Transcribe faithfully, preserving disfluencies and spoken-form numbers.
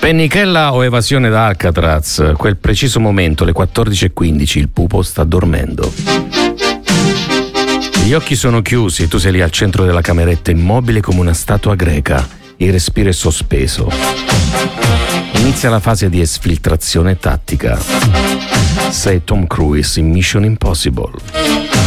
Pennichella o evasione da Alcatraz? Quel preciso momento, le quattordici e quindici, il pupo sta dormendo. Gli occhi sono chiusi e tu sei lì al centro della cameretta, immobile come una statua greca. Il respiro è sospeso. Inizia la fase di esfiltrazione tattica. Sei Tom Cruise in Mission Impossible.